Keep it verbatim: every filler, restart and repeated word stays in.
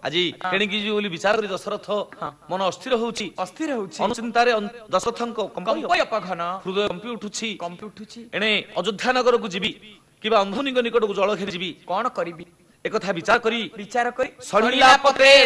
ଆଜି ଏଣିକି ଯିବି ବୋଲି ବିଚାର କରି ଦଶରଥ ମନ ଅସ୍ଥିର ହଉଛି ଅସ୍ଥିର ହଉଛି ଅନୁଚିନ୍ତାରେ ଦଶରଥଙ୍କ କମ୍ପି ଅପଘନ ହୃଦୟ କମ୍ପି ଉଠୁଛି କମ୍ପି ଉଠୁଛି ଏଣେ ଅଯୋଧ୍ୟା ନଗରକୁ ଯିବି କିମ୍ବା ଅନ୍ଧୁନିଙ୍କ ନିକଟକୁ ଜଳ ଘେରି ଯିବି କଣ କରିବି ଏକଥା ବିଚାର କରି ବିଚାର କରି ସଢିଲା ପତ୍ରେ